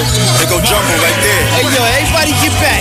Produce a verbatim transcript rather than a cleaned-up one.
They go jungle right there. Hey, yo, everybody get back.